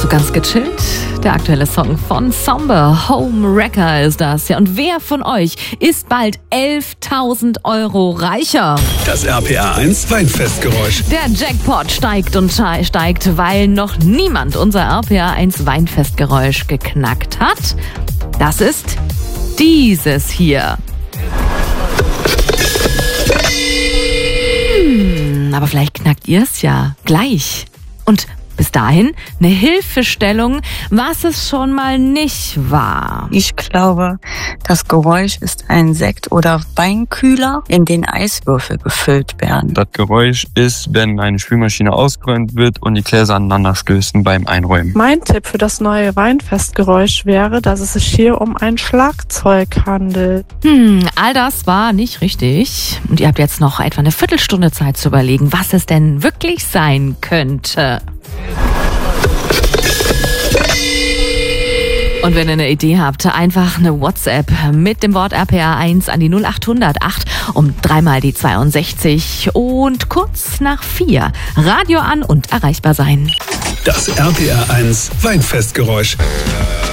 So ganz gechillt. Der aktuelle Song von Somber, Home Wrecker ist das. Ja, und wer von euch ist bald 11.000 Euro reicher? Das RPR 1 Weinfestgeräusch. Der Jackpot steigt und steigt, weil noch niemand unser RPR 1 Weinfestgeräusch geknackt hat. Das ist dieses hier. Aber vielleicht knackt ihr es ja gleich. Und bis dahin eine Hilfestellung, was es schon mal nicht war. Ich glaube, das Geräusch ist ein Sekt- oder Weinkühler, in den Eiswürfel gefüllt werden. Das Geräusch ist, wenn eine Spülmaschine ausgeräumt wird und die Gläser aneinander stößen beim Einräumen. Mein Tipp für das neue Weinfestgeräusch wäre, dass es sich hier um ein Schlagzeug handelt. All das war nicht richtig. Und ihr habt jetzt noch etwa eine Viertelstunde Zeit zu überlegen, was es denn wirklich sein könnte. Und wenn ihr eine Idee habt, einfach eine WhatsApp mit dem Wort RPR 1 an die 0800 8 um 3 die 62 und kurz nach 4 Radio an und erreichbar sein. Das RPR 1 Weinfestgeräusch.